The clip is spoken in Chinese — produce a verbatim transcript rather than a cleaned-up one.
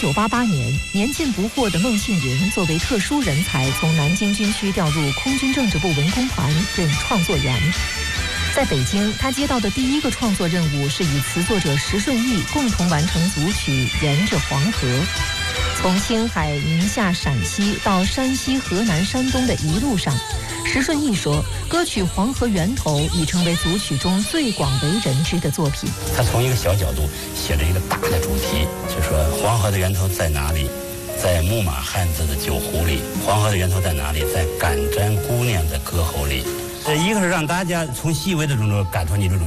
九八八年，年近不惑的孟庆云作为特殊人才，从南京军区调入空军政治部文工团任创作员。在北京，他接到的第一个创作任务是与词作者石顺义共同完成组曲《沿着黄河》。从青海、宁夏、陕西到山西、河南、山东的一路上，石顺义说，歌曲《黄河源头》已成为组曲中最广为人知的作品。 他从一个小角度写了一个大的主题，就说黄河的源头在哪里？在木马汉字的酒壶里。黄河的源头在哪里？在敢毡姑娘的歌喉里。呃，一个是让大家从细微的中感受你这种